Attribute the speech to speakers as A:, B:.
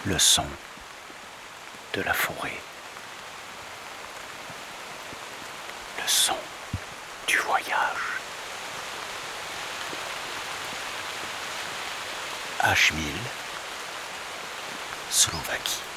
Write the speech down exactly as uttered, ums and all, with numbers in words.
A: le son de la forêt, le son du voyage. H mille, Slovaquie.